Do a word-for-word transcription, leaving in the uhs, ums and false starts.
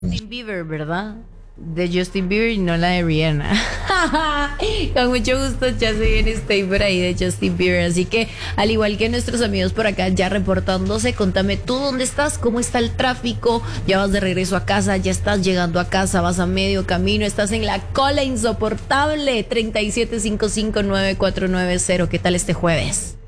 Justin Bieber, ¿verdad? De Justin Bieber y no la de Rihanna. Con mucho gusto, ya se viene Stay por ahí de Justin Bieber. Así que, al igual que nuestros amigos por acá ya reportándose, contame tú dónde estás, cómo está el tráfico, ya vas de regreso a casa, ya estás llegando a casa, vas a medio camino, estás en la cola insoportable. Treinta y siete cincuenta y cinco nueve cuatro nueve cero. ¿Qué tal este jueves?